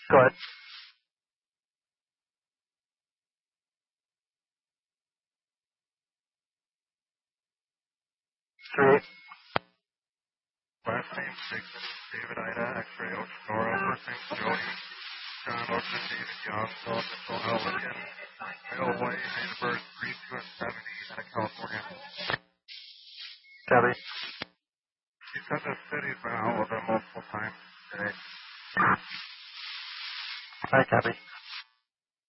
Go ahead. Three. Last name Sigmund, David Ida, X-ray Oshimura, first name Jody, John Ocean, David Young, Philip Nicole L. Lincoln, male white, date of birth 3270, out of California. Copy. She said the city's been out with him multiple times today. Hi, copy.